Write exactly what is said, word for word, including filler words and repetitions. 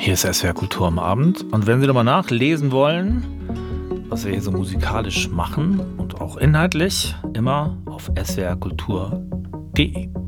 Hier ist S W R Kultur am Abend. Und wenn Sie nochmal nachlesen wollen, was wir hier so musikalisch machen und auch inhaltlich, immer auf s w r kultur punkt d e.